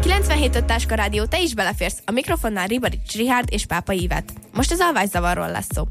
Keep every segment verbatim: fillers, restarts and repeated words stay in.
kilencvenhét öt Táska Rádió, te is beleférsz. A mikrofonnál Ribarics Richárd és Pápa Ivett. Most az alvászavarról lesz szó.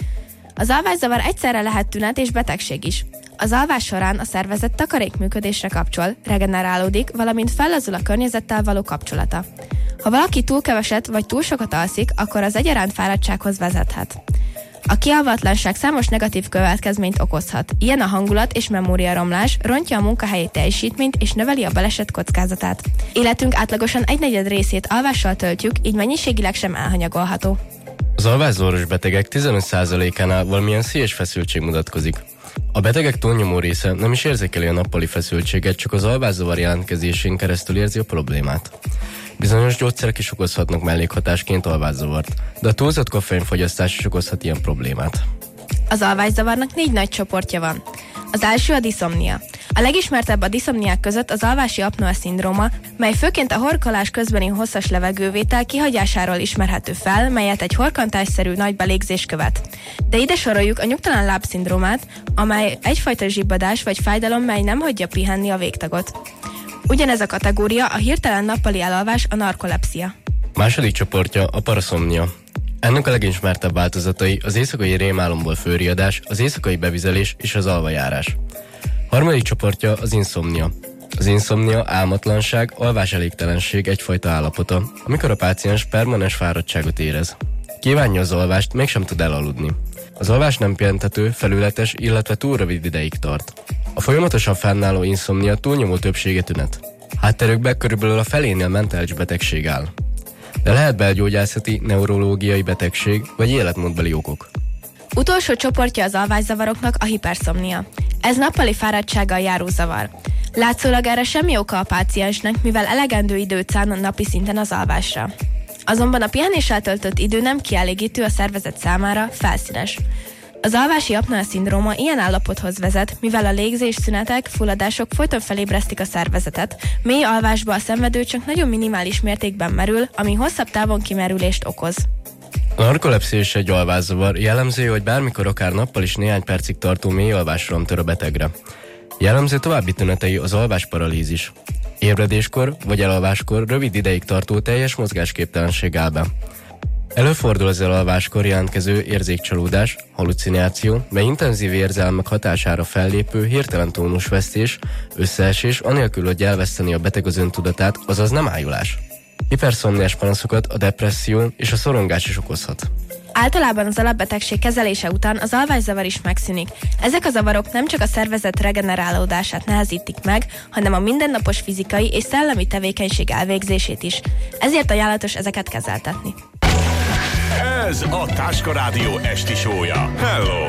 Az alvászavar egyszerre lehet tünet és betegség is. Az alvás során a szervezet takarékműködésre kapcsol, regenerálódik, valamint fellazul a környezettel való kapcsolata. Ha valaki túl keveset vagy túl sokat alszik, akkor az egyaránt fáradtsághoz vezethet. A kialvatlanság számos negatív következményt okozhat. Ilyen a hangulat és memóriaromlás, rontja a munkahelyi teljesítményt és növeli a baleset kockázatát. Életünk átlagosan egynegyed részét alvással töltjük, így mennyiségileg sem elhanyagolható. Az alvászavaros betegek tizenöt százalékánál valamilyen szíves feszültség mutatkozik. A betegek túlnyomó része nem is érzékeli a nappali feszültséget, csak az alvászavar jelentkezésén keresztül érzi a problémát. Bizonyos gyógyszerek is okozhatnak mellékhatásként alvászavart, de a túlzott koffeinfogyasztás is okozhat ilyen problémát. Az alvászavarnak négy nagy csoportja van. Az első a diszomnia. A legismertebb a diszomniák között az alvási apnoa-szindróma, mely főként a horkolás közbeni hosszas levegővétel kihagyásáról ismerhető fel, melyet egy horkantásszerű nagy belégzés követ. De ide soroljuk a nyugtalan lábszindrómát, amely egyfajta zsibbadás vagy fájdalom, mely nem hagyja pihenni a végtagot. Ugyanez a kategória a hirtelen nappali elalvás, a narkolepszia. Második csoportja a paraszomnia. Ennek a legismertebb változatai az éjszakai rémálomból fölriadás, az éjszakai bevizelés és az alvajárás. Harmadik csoportja az inszomnia. Az inszomnia álmatlanság, alváselégtelenség egyfajta állapota, amikor a páciens permanens fáradtságot érez. Kívánja az alvást, mégsem tud elaludni. Az alvás nem pihentető, felületes, illetve túl rövid ideig tart. A folyamatosan fennálló inszomnia túlnyomó többsége tünet. Hátterükben körülbelül a felénél mentális betegség áll. De lehet belgyógyászati, neurológiai betegség vagy életmódbeli okok. Utolsó csoportja az alvászavaroknak a hiperszomnia. Ez nappali fáradtsággal járó zavar. Látszólag erre semmi oka a páciensnek, mivel elegendő időt szán a napi szinten az alvásra. Azonban a pihenéssel töltött idő nem kielégítő a szervezet számára, felszínes. Az alvási apnoa-szindróma ilyen állapothoz vezet, mivel a légzés-szünetek, fulladások folyton felébresztik a szervezetet. Mély alvásba a szenvedő csak nagyon minimális mértékben merül, ami hosszabb távon kimerülést okoz. A narkolepszia is egy alvászavar, jellemző, hogy bármikor akár nappal is néhány percig tartó mély alvásra tör a betegre. Jellemző további tünetei az alvásparalízis. Ébredéskor vagy elalváskor rövid ideig tartó teljes mozgásképtelenség áll be. Előfordul az elalváskor jelentkező érzékcsalódás, hallucináció, mely intenzív érzelmek hatására fellépő hirtelen tónusvesztés, összeesés, anélkül, hogy elveszteni a beteg az öntudatát, azaz nem ájulás. Hiperszomniás panaszokat a depresszió és a szorongás is okozhat. Általában az alapbetegség kezelése után az alvászavar is megszűnik. Ezek a zavarok nem csak a szervezet regenerálódását nehezítik meg, hanem a mindennapos fizikai és szellemi tevékenység elvégzését is. Ezért ajánlatos ezeket kezeltetni. Ez a Táska Rádió esti show-ja. Hello!